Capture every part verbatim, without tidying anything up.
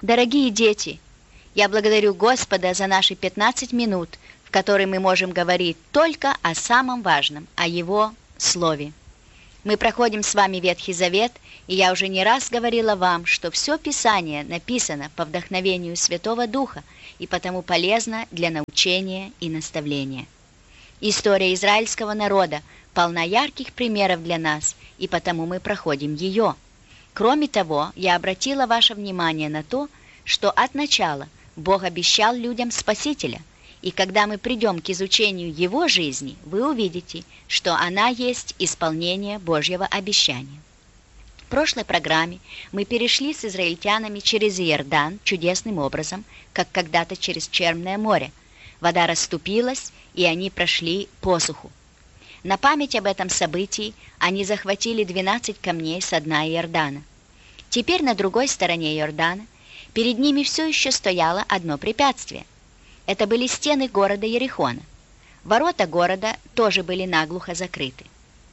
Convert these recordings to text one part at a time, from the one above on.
Дорогие дети, я благодарю Господа за наши пятнадцать минут, в которые мы можем говорить только о самом важном, о Его Слове. Мы проходим с вами Ветхий Завет, и я уже не раз говорила вам, что все Писание написано по вдохновению Святого Духа и потому полезно для научения и наставления. История израильского народа полна ярких примеров для нас, и потому мы проходим ее. Кроме того, я обратила ваше внимание на то, что от начала Бог обещал людям Спасителя, и когда мы придем к изучению Его жизни, вы увидите, что она есть исполнение Божьего обещания. В прошлой программе мы перешли с израильтянами через Иордан чудесным образом, как когда-то через Черное море. Вода расступилась, и они прошли посуху. На память об этом событии они захватили двенадцать камней со дна Иордана. Теперь на другой стороне Иордана перед ними все еще стояло одно препятствие. Это были стены города Ерихона. Ворота города тоже были наглухо закрыты.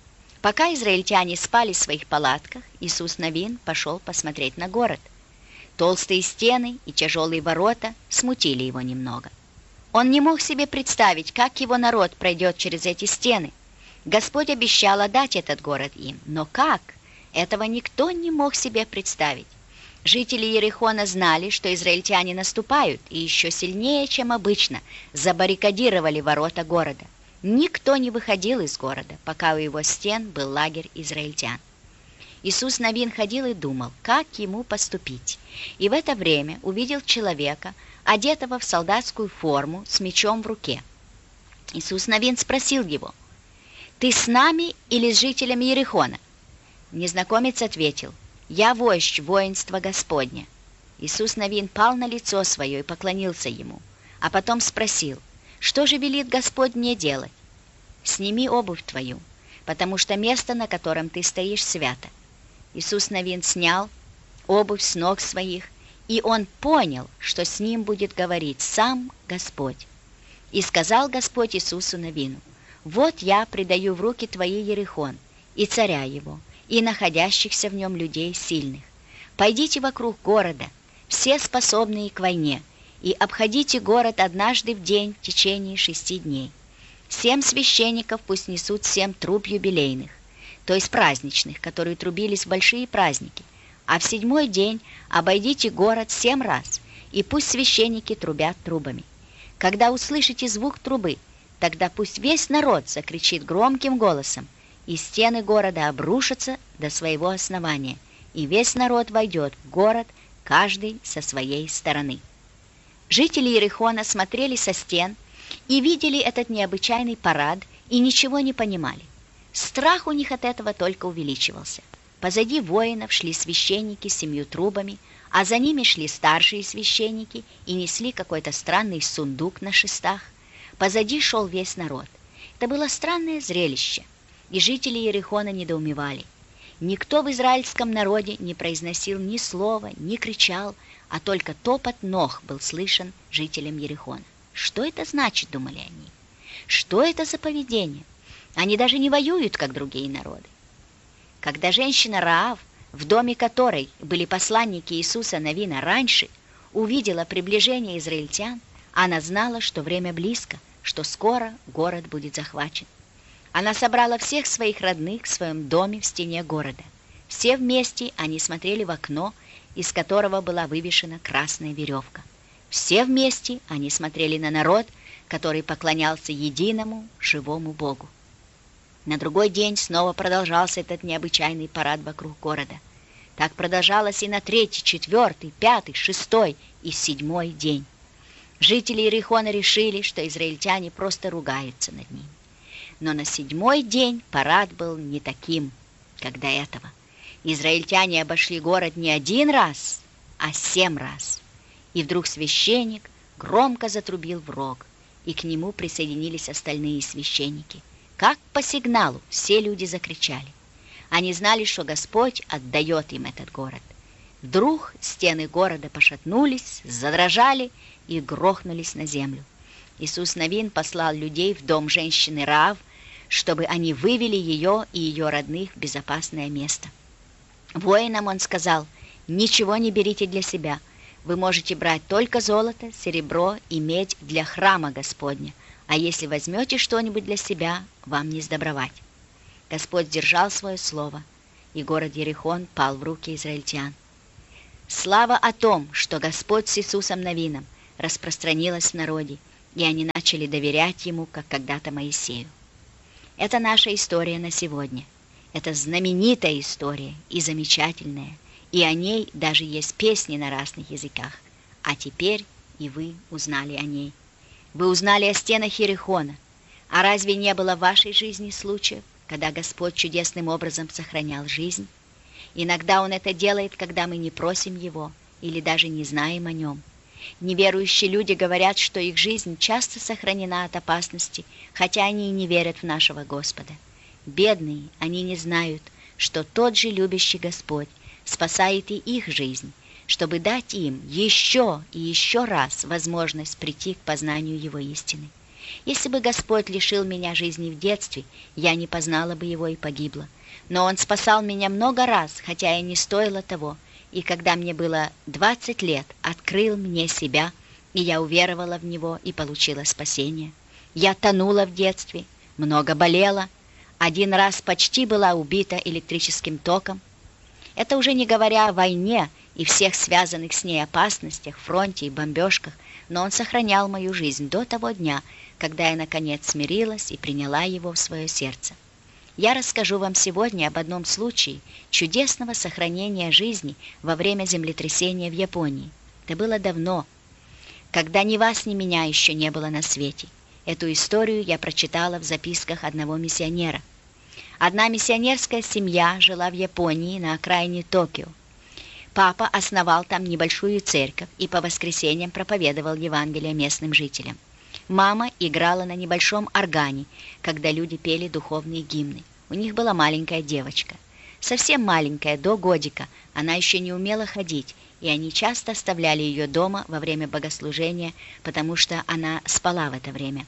Пока израильтяне спали в своих палатках, Иисус Навин пошел посмотреть на город. Толстые стены и тяжелые ворота смутили его немного. Он не мог себе представить, как его народ пройдет через эти стены. Господь обещал отдать этот город им, но как? Этого никто не мог себе представить. Жители Ерихона знали, что израильтяне наступают, и еще сильнее, чем обычно, забаррикадировали ворота города. Никто не выходил из города, пока у его стен был лагерь израильтян. Иисус Навин ходил и думал, как ему поступить, и в это время увидел человека, одетого в солдатскую форму с мечом в руке. Иисус Навин спросил его: «Ты с нами или с жителями Ерихона?» Незнакомец ответил: «Я вождь воинства Господня». Иисус Навин пал на лицо свое и поклонился ему, а потом спросил: «Что же велит Господь мне делать?» «Сними обувь твою, потому что место, на котором ты стоишь, свято». Иисус Навин снял обувь с ног своих, и он понял, что с ним будет говорить сам Господь. И сказал Господь Иисусу Навину: «Вот я предаю в руки твои Ерихон, и царя его, и находящихся в нем людей сильных. Пойдите вокруг города, все способные к войне, и обходите город однажды в день в течение шести дней. Семь священников пусть несут семь труб юбилейных, то есть праздничных, которые трубились в большие праздники, а в седьмой день обойдите город семь раз, и пусть священники трубят трубами. Когда услышите звук трубы, тогда пусть весь народ закричит громким голосом, и стены города обрушатся до своего основания, и весь народ войдет в город, каждый со своей стороны». Жители Ерихона смотрели со стен и видели этот необычайный парад и ничего не понимали. Страх у них от этого только увеличивался. Позади воинов шли священники с семью трубами, а за ними шли старшие священники и несли какой-то странный сундук на шестах. Позади шел весь народ. Это было странное зрелище, и жители Ерихона недоумевали. Никто в израильском народе не произносил ни слова, не кричал, а только топот ног был слышен жителям Ерихона. Что это значит, думали они? Что это за поведение? Они даже не воюют, как другие народы. Когда женщина Раав, в доме которой были посланники Иисуса Навина раньше, увидела приближение израильтян, она знала, что время близко, что скоро город будет захвачен. Она собрала всех своих родных в своем доме в стене города. Все вместе они смотрели в окно, из которого была вывешена красная веревка. Все вместе они смотрели на народ, который поклонялся единому живому Богу. На другой день снова продолжался этот необычайный парад вокруг города. Так продолжалось и на третий, четвертый, пятый, шестой и седьмой день. Жители Ерихона решили, что израильтяне просто ругаются над ними. Но на седьмой день парад был не таким, как до этого. Израильтяне обошли город не один раз, а семь раз. И вдруг священник громко затрубил в рог, и к нему присоединились остальные священники. Как по сигналу все люди закричали. Они знали, что Господь отдает им этот город. Вдруг стены города пошатнулись, задрожали и грохнулись на землю. Иисус Навин послал людей в дом женщины Раав, чтобы они вывели ее и ее родных в безопасное место. Воинам он сказал: «Ничего не берите для себя, Вы можете брать только золото, серебро и медь для храма Господня, а если возьмете что-нибудь для себя, вам не сдобровать». Господь сдержал свое слово, и город Ерихон пал в руки израильтян. Слава о том, что Господь с Иисусом Новином распространилась в народе, и они начали доверять Ему, как когда-то Моисею. Это наша история на сегодня. Это знаменитая история и замечательная, и о ней даже есть песни на разных языках. А теперь и вы узнали о ней. Вы узнали о стенах Иерихона. А разве не было в вашей жизни случаев, когда Господь чудесным образом сохранял жизнь? Иногда Он это делает, когда мы не просим Его или даже не знаем о Нем. Неверующие люди говорят, что их жизнь часто сохранена от опасности, хотя они и не верят в нашего Господа. Бедные, они не знают, что тот же любящий Господь спасает и их жизнь, чтобы дать им еще и еще раз возможность прийти к познанию Его истины. Если бы Господь лишил меня жизни в детстве, я не познала бы Его и погибла. Но Он спасал меня много раз, хотя и не стоило того, и когда мне было двадцать лет, открыл мне себя, и я уверовала в Него и получила спасение. Я тонула в детстве, много болела, один раз почти была убита электрическим током. Это уже не говоря о войне и всех связанных с ней опасностях, фронте и бомбежках, но Он сохранял мою жизнь до того дня, когда я, наконец, смирилась и приняла Его в свое сердце. Я расскажу вам сегодня об одном случае чудесного сохранения жизни во время землетрясения в Японии. Это было давно, когда ни вас, ни меня еще не было на свете. Эту историю я прочитала в записках одного миссионера. Одна миссионерская семья жила в Японии на окраине Токио. Папа основал там небольшую церковь и по воскресеньям проповедовал Евангелие местным жителям. Мама играла на небольшом органе, когда люди пели духовные гимны. У них была маленькая девочка. Совсем маленькая, до годика, она еще не умела ходить, и они часто оставляли ее дома во время богослужения, потому что она спала в это время.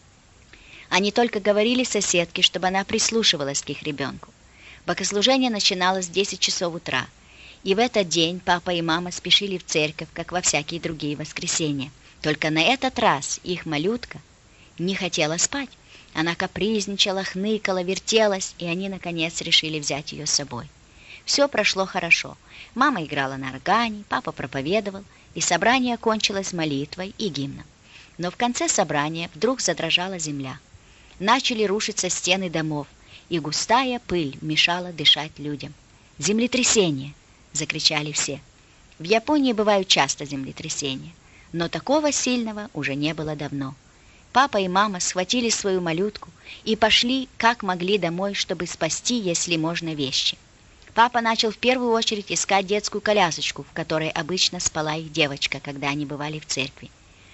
Они только говорили соседке, чтобы она прислушивалась к их ребенку. Богослужение начиналось в десять часов утра, и в этот день папа и мама спешили в церковь, как во всякие другие воскресенья. Только на этот раз их малютка не хотела спать. Она капризничала, хныкала, вертелась, и они, наконец, решили взять ее с собой. Все прошло хорошо. Мама играла на органе, папа проповедовал, и собрание кончилось молитвой и гимном. Но в конце собрания вдруг задрожала земля. Начали рушиться стены домов, и густая пыль мешала дышать людям. «Землетрясение!» — закричали все. В Японии бывают часто землетрясения, но такого сильного уже не было давно. Папа и мама схватили свою малютку и пошли, как могли, домой, чтобы спасти, если можно, вещи. Папа начал в первую очередь искать детскую колясочку, в которой обычно спала их девочка, когда они бывали в церкви.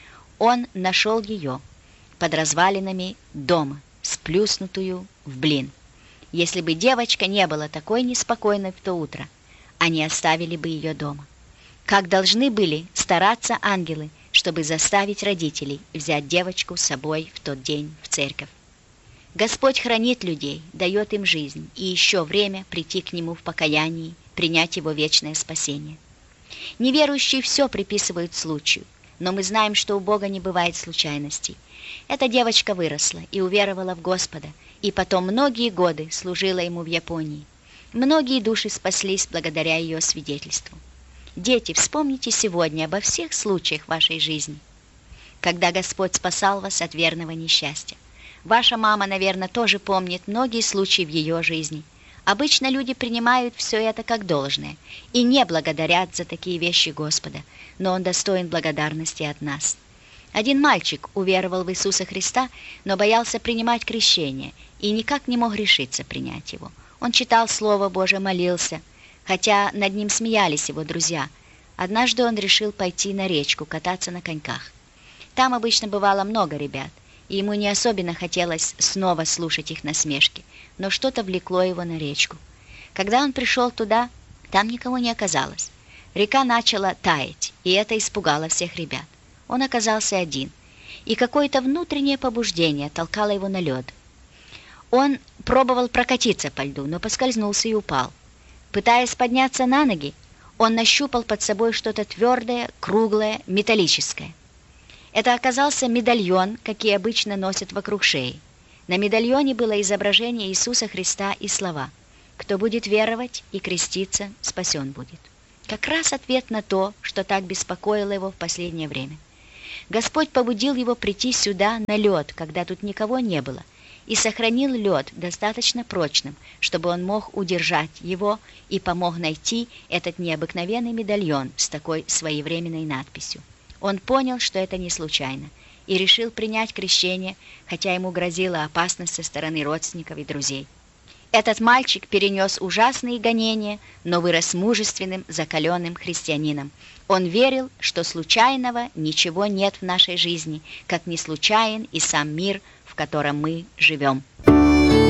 Он нашел ее под развалинами дома, сплюснутую в блин. Если бы девочка не была такой неспокойной в то утро, они оставили бы ее дома. Как должны были стараться ангелы, чтобы заставить родителей взять девочку с собой в тот день в церковь. Господь хранит людей, дает им жизнь и еще время прийти к Нему в покаянии, принять Его вечное спасение. Неверующие все приписывают случаю, но мы знаем, что у Бога не бывает случайностей. Эта девочка выросла и уверовала в Господа, и потом многие годы служила Ему в Японии. Многие души спаслись благодаря ее свидетельству. Дети, вспомните сегодня обо всех случаях вашей жизни, когда Господь спасал вас от верного несчастья. Ваша мама, наверное, тоже помнит многие случаи в ее жизни. Обычно люди принимают все это как должное и не благодарят за такие вещи Господа, но Он достоин благодарности от нас. Один мальчик уверовал в Иисуса Христа, но боялся принимать крещение и никак не мог решиться принять его. Он читал Слово Божие, молился, хотя над ним смеялись его друзья. Однажды он решил пойти на речку, кататься на коньках. Там обычно бывало много ребят, и ему не особенно хотелось снова слушать их насмешки, но что-то влекло его на речку. Когда он пришел туда, там никого не оказалось. Река начала таять, и это испугало всех ребят. Он оказался один, и какое-то внутреннее побуждение толкало его на лед. Он пробовал прокатиться по льду, но поскользнулся и упал. Пытаясь подняться на ноги, Он нащупал под собой что-то твердое, круглое, металлическое. Это оказался медальон, какие обычно носят вокруг шеи. На медальоне было изображение Иисуса Христа и слова: «Кто будет веровать и креститься, спасен будет». Как раз ответ на то, что так беспокоило его в последнее время. Господь побудил его прийти сюда на лед, когда тут никого не было, и сохранил лед достаточно прочным, чтобы он мог удержать его и помог найти этот необыкновенный медальон с такой своевременной надписью. Он понял, что это не случайно, и решил принять крещение, хотя ему грозила опасность со стороны родственников и друзей. Этот мальчик перенес ужасные гонения, но вырос мужественным, закаленным христианином. Он верил, что случайного ничего нет в нашей жизни, как не случайен и сам мир, в котором мы живем.